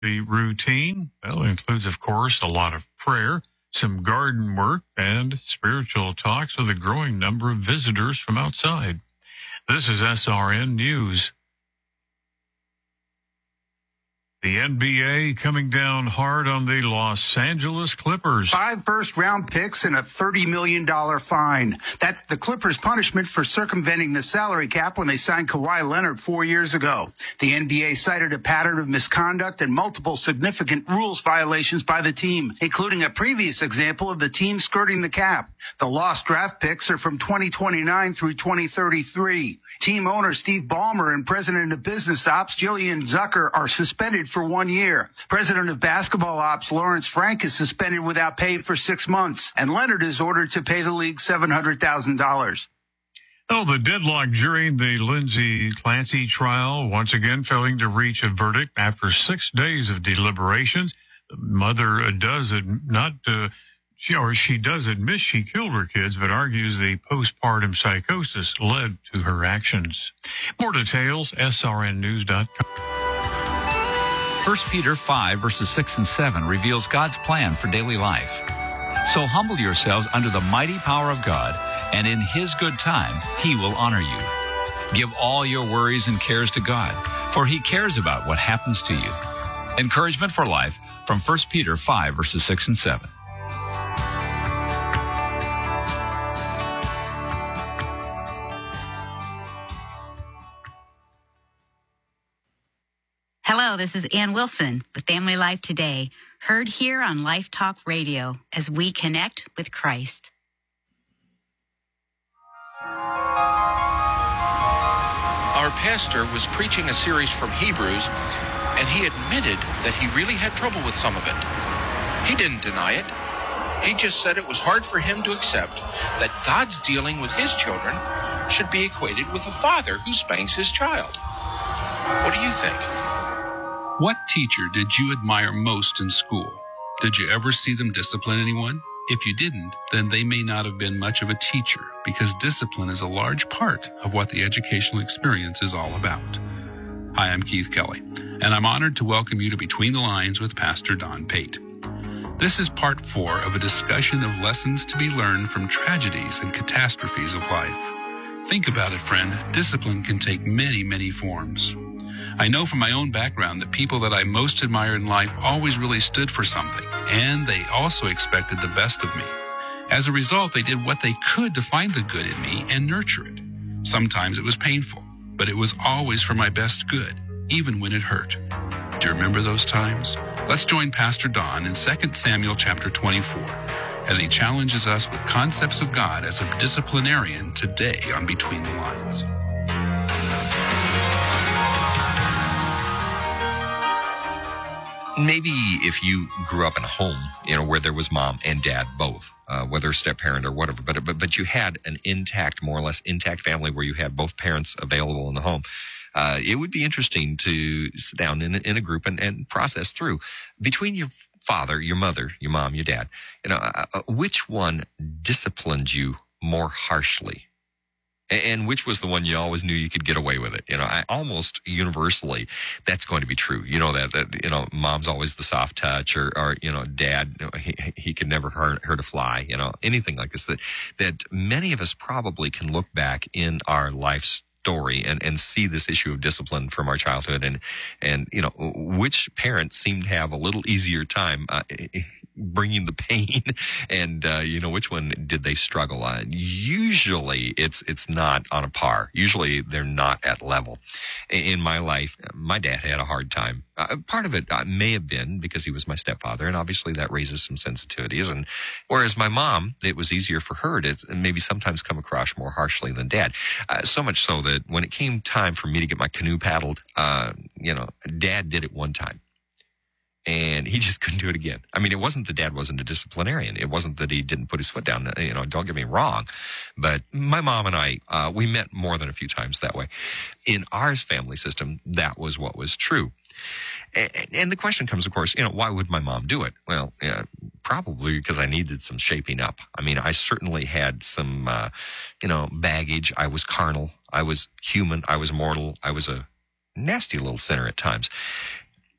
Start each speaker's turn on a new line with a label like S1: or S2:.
S1: The routine, well, includes, of course, a lot of prayer, some garden work, and spiritual talks with a growing number of visitors from outside. This is SRN News. The NBA coming down hard on the Los Angeles Clippers.
S2: 5 first-round picks and a $30 million fine. That's the Clippers' punishment for circumventing the salary cap when they signed Kawhi Leonard 4 years ago. The NBA cited a pattern of misconduct and multiple significant rules violations by the team, including a previous example of the team skirting the cap. The lost draft picks are from 2029 through 2033. Team owner Steve Ballmer and president of business ops Jillian Zucker are suspended for 1 year. President of basketball ops Lawrence Frank is suspended without pay for 6 months, and Leonard is ordered to pay the league $700,000.
S1: Oh, the deadlock jury in the Lindsay Clancy trial once again failing to reach a verdict after 6 days of deliberations. The mother she does admit she killed her kids, but argues the postpartum psychosis led to her actions. More details, srnnews.com.
S3: 1 Peter 5, verses 6 and 7 reveals God's plan for daily life. So humble yourselves under the mighty power of God, and in His good time, He will honor you. Give all your worries and cares to God, for He cares about what happens to you. Encouragement for life from 1 Peter 5, verses 6 and 7.
S4: Hello, this is Ann Wilson with Family Life Today, heard here on Life Talk Radio as we connect with Christ.
S5: Our pastor was preaching a series from Hebrews, and he admitted that he really had trouble with some of it. He didn't deny it. He just said it was hard for him to accept that God's dealing with His children should be equated with a father who spanks his child. What do you think?
S6: What teacher did you admire most in school? Did you ever see them discipline anyone? If you didn't, then they may not have been much of a teacher, because discipline is a large part of what the educational experience is all about. Hi, I'm Keith Kelly, and I'm honored to welcome you to Between the Lines with Pastor Don Pate. This is part 4 of a discussion of lessons to be learned from tragedies and catastrophes of life. Think about it, friend. Discipline can take many, many forms. I know from my own background that people that I most admired in life always really stood for something, and they also expected the best of me. As a result, they did what they could to find the good in me and nurture it. Sometimes it was painful, but it was always for my best good, even when it hurt. Do you remember those times? Let's join Pastor Don in 2 Samuel chapter 24 as he challenges us with concepts of God as a disciplinarian today on Between the Lines.
S7: Maybe if you grew up in a home, where there was mom and dad both, whether a step-parent or whatever, but you had an intact, more or less intact family where you had both parents available in the home, it would be interesting to sit down in a group and process through between your father, your mother, your mom, your dad, which one disciplined you more harshly? And which was the one you always knew you could get away with it? I almost universally, that's going to be true. That mom's always the soft touch, or dad, he could never hurt a fly, anything like this. That many of us probably can look back in our life story and see this issue of discipline from our childhood, and which parents seem to have a little easier time bringing the pain, and which one did they struggle on? Usually it's not on a par. Usually they're not at level. In my life, my dad had a hard time. Part of it may have been because he was my stepfather, and obviously that raises some sensitivities. And whereas my mom, it was easier for her to maybe sometimes come across more harshly than dad. So much so that when it came time for me to get my canoe paddled, dad did it one time. And he just couldn't do it again. I mean, it wasn't that dad wasn't a disciplinarian. It wasn't that he didn't put his foot down. Don't get me wrong. But my mom and I, we met more than a few times that way. In our family system, that was what was true. And the question comes, of course, why would my mom do it? Well, probably because I needed some shaping up. I mean, I certainly had some, baggage. I was carnal. I was human. I was mortal. I was a nasty little sinner at times.